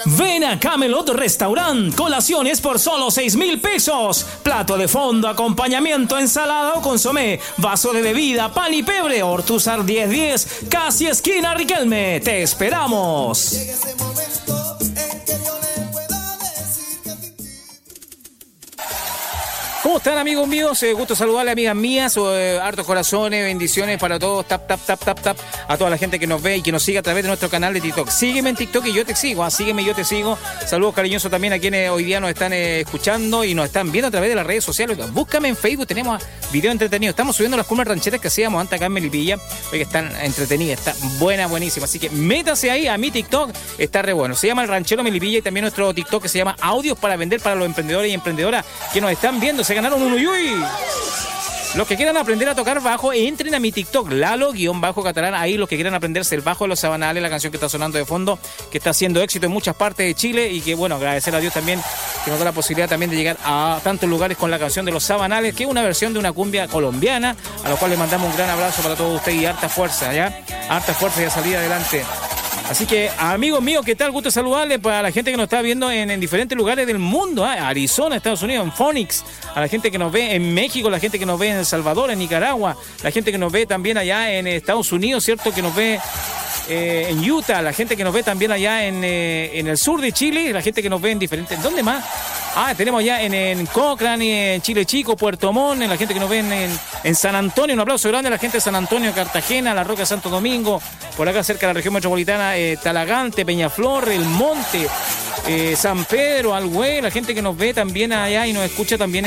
Ven a Camelot Restaurant, colaciones por solo 6,000 pesos. Plato de fondo, acompañamiento, ensalada o consomé, vaso de bebida, pan y pebre, Ortúzar 1010, casi esquina Riquelme. ¡Te esperamos! ¿Cómo están, amigos míos? Gusto saludarle, amigas mías. Hartos corazones, bendiciones para todos. Tap. A toda la gente que nos ve y que nos sigue a través de nuestro canal de TikTok. Sígueme en TikTok y yo te sigo. Sígueme y yo te sigo. Saludos cariñosos también a quienes hoy día nos están escuchando y nos están viendo a través de las redes sociales. Búscame en Facebook, tenemos videos entretenidos. Estamos subiendo las cumbres rancheras que hacíamos antes acá en Melipilla. Porque están entretenidas, está buenísima. Así que métase ahí a mi TikTok, está re bueno. Se llama El Ranchero Melipilla y también nuestro TikTok que se llama Audios para Vender para los emprendedores y emprendedoras que nos están viendo. Se ganaron un uyuy. Los que quieran aprender a tocar bajo, entren a mi TikTok, Lalo_Catalán. Ahí los que quieran aprenderse el bajo de los Sabanales, la canción que está sonando de fondo, que está haciendo éxito en muchas partes de Chile y que, bueno, agradecer a Dios también que nos da la posibilidad también de llegar a tantos lugares con la canción de los Sabanales, que es una versión de una cumbia colombiana, a lo cual le mandamos un gran abrazo para todos ustedes y harta fuerza, ¿ya? Harta fuerza y a salir adelante. Así que, amigos míos, ¿qué tal? Gusto saludarles para la gente que nos está viendo en diferentes lugares del mundo, Arizona, Estados Unidos, en Phoenix, a la gente que nos ve en México, la gente que nos ve en El Salvador, en Nicaragua, la gente que nos ve también allá en Estados Unidos, ¿cierto? Que nos ve en Utah, la gente que nos ve también allá en el sur de Chile, la gente que nos ve en diferentes... ¿Dónde más? Tenemos allá en Cochrane, en Chile Chico, Puerto Montt, la gente que nos ve en San Antonio. Un aplauso grande a la gente de San Antonio, Cartagena, La Roca, Santo Domingo, por acá cerca de la región metropolitana, Talagante, Peñaflor, El Monte, San Pedro, Alhué, la gente que nos ve también allá y nos escucha también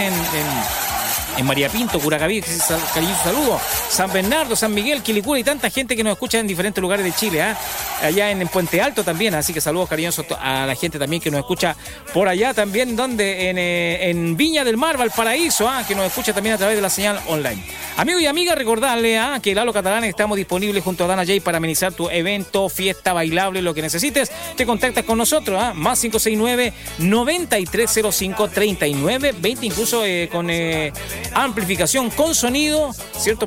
en María Pinto, Curacaví, cariñoso saludo, San Bernardo, San Miguel, Quilicura y tanta gente que nos escucha en diferentes lugares de Chile, allá en Puente Alto también, así que saludos cariñosos a la gente también que nos escucha por allá también, donde en Viña del Mar, Valparaíso, que nos escucha también a través de la señal online. Amigos y amigas, recordarle que Lalo Catalán estamos disponibles junto a Dana J para amenizar tu evento, fiesta, bailable, lo que necesites. Te contactas con nosotros, más 569-9305-3920, incluso con amplificación con sonido, ¿cierto?